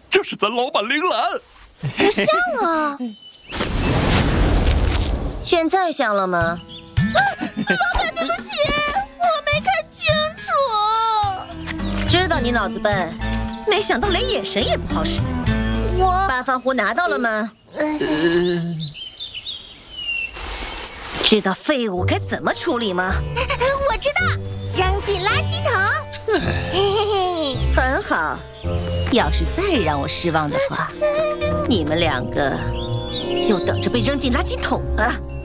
这是咱老板铃兰。 不像啊。现在像了吗？ 老板，对不起，我没看清楚。 知道你脑子笨，没想到连眼神也不好使。八方壶拿到了吗？知道废物该怎么处理吗？ 我知道，扔进垃圾桶。 很好，要是再让我失望的话，你们两个就等着被扔进垃圾桶吧。